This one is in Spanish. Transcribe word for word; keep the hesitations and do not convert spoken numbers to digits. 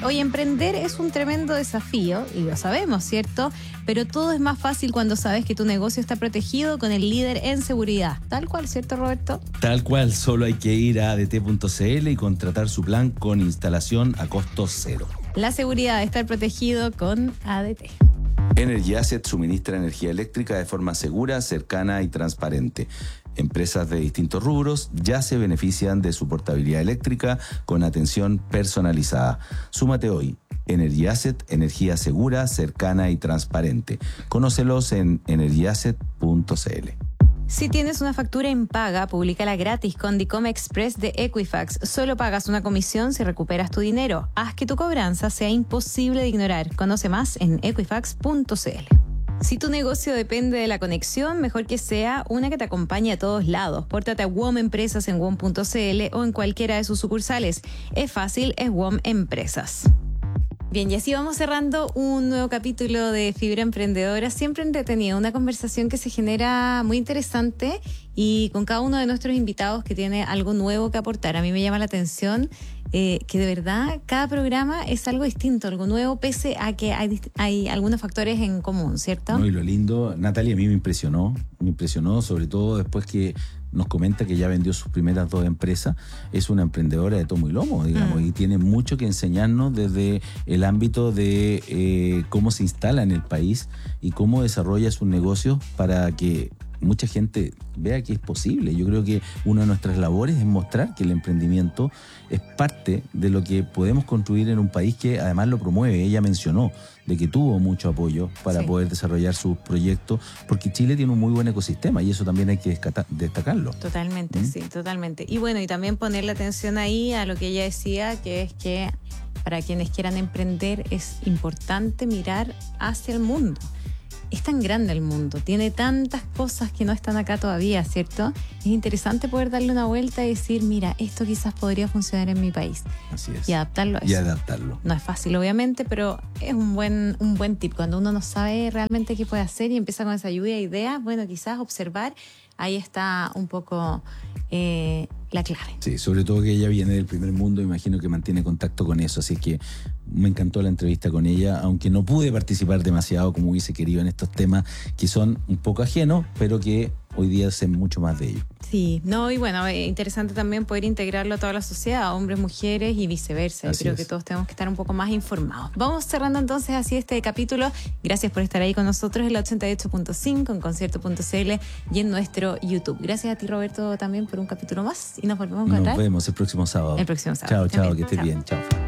Hoy emprender es un tremendo desafío, y lo sabemos, ¿cierto? Pero todo es más fácil cuando sabes que tu negocio está protegido con el líder en seguridad. Tal cual, ¿cierto, Roberto? Tal cual, solo hay que ir a a d t punto c l y contratar su plan con instalación a costo cero. La seguridad de estar protegido con A D T. Energy Asset suministra energía eléctrica de forma segura, cercana y transparente. Empresas de distintos rubros ya se benefician de su portabilidad eléctrica con atención personalizada. Súmate hoy. Energy Asset, energía segura, cercana y transparente. Conócelos en energy asset punto c l. Si tienes una factura impaga, públicala gratis con Dicom Express de Equifax. Solo pagas una comisión si recuperas tu dinero. Haz que tu cobranza sea imposible de ignorar. Conoce más en equifax punto c l. Si tu negocio depende de la conexión, mejor que sea una que te acompañe a todos lados. Pórtate a W O M Empresas en W O M punto c l o en cualquiera de sus sucursales. Es fácil, es W O M Empresas. Bien, y así vamos cerrando un nuevo capítulo de Fibra Emprendedora. Siempre entretenido, una conversación que se genera muy interesante y con cada uno de nuestros invitados que tiene algo nuevo que aportar. A mí me llama la atención eh, que de verdad cada programa es algo distinto, algo nuevo, pese a que hay, hay algunos factores en común, ¿cierto? No, y lo lindo, Natalia, a mí me impresionó, me impresionó sobre todo después que nos comenta que ya vendió sus primeras dos empresas. Es una emprendedora de tomo y lomo, digamos, mm. y tiene mucho que enseñarnos desde el ámbito de eh, cómo se instala en el país y cómo desarrolla sus negocios para que mucha gente vea que es posible. Yo creo que una de nuestras labores es mostrar que el emprendimiento es parte de lo que podemos construir en un país que además lo promueve. Ella mencionó de que tuvo mucho apoyo para sí. poder desarrollar sus proyectos, porque Chile tiene un muy buen ecosistema y eso también hay que destacarlo. Totalmente, ¿Mm? sí, totalmente. Y bueno, y también ponerle atención ahí a lo que ella decía, que es que para quienes quieran emprender es importante mirar hacia el mundo. Es tan grande el mundo, tiene tantas cosas que no están acá todavía, ¿cierto? Es interesante poder darle una vuelta y decir, mira, esto quizás podría funcionar en mi país. Así es. Y adaptarlo a eso. Y adaptarlo. No es fácil, obviamente, pero es un buen, un buen tip. Cuando uno no sabe realmente qué puede hacer y empieza con esa lluvia de ideas, bueno, quizás observar, ahí está un poco eh, la clave. Sí, sobre todo que ella viene del primer mundo, imagino que mantiene contacto con eso, así que me encantó la entrevista con ella, aunque no pude participar demasiado como hubiese querido en estos temas que son un poco ajenos, pero que hoy día sé mucho más de ellos. Sí, no, y bueno, es interesante también poder integrarlo a toda la sociedad, hombres, mujeres y viceversa. Así Creo es. que todos tenemos que estar un poco más informados. Vamos cerrando entonces así este capítulo. Gracias por estar ahí con nosotros en la ochenta y ocho punto cinco, en concierto punto c l y en nuestro YouTube. Gracias a ti, Roberto, también por un capítulo más y nos volvemos a encontrar. Nos vemos el próximo sábado. El próximo sábado. Chao, chao, También. que estés Chao. bien. Chao.